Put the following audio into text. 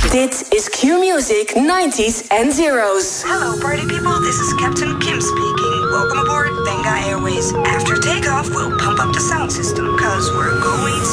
Dit is Q-Music 90s and Zeros. Hello party people, this is Captain Kim speaking. Welcome aboard Benga Airways. After takeoff, we'll pump up the sound system, cause we're going